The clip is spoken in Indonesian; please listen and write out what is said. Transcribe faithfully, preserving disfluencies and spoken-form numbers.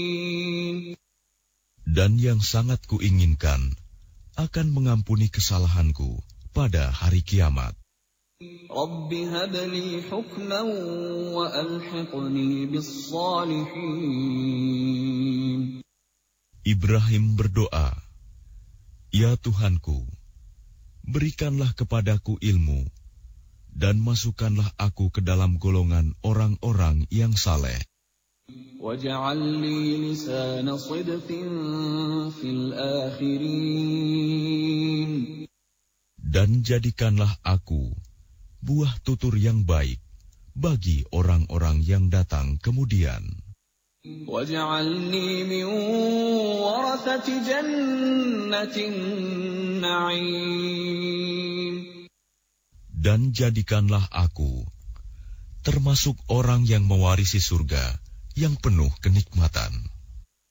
Dan yang sangat kuinginkan akan mengampuni kesalahanku pada hari kiamat. Rabbi habli hukman wa alhiqni bis-shalihin. Ibrahim berdoa, "Ya Tuhanku, berikanlah kepadaku ilmu dan masukkanlah aku ke dalam golongan orang-orang yang saleh. Waj'al li lisana sidqin fil akhirin." Dan jadikanlah aku buah tutur yang baik bagi orang-orang yang datang kemudian. Waj'alni min warathati jannatin na'im. Dan jadikanlah aku termasuk orang yang mewarisi surga yang penuh kenikmatan.